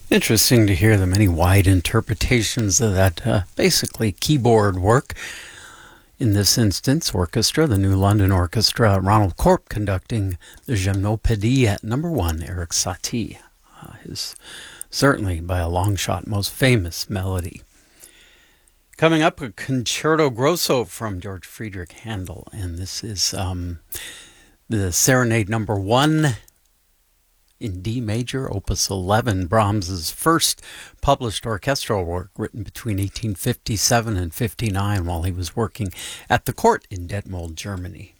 Interesting to hear the many wide interpretations of that basically keyboard work. In this instance, orchestra, the New London Orchestra, Ronald Corp conducting the Gymnopédie at number 1, Erik Satie. His certainly by a long shot most famous melody. Coming up, a Concerto Grosso from George Friedrich Handel, and this is the Serenade number 1 in D major, opus 11, Brahms's first published orchestral work, written between 1857 and 59 while he was working at the court in Detmold, Germany.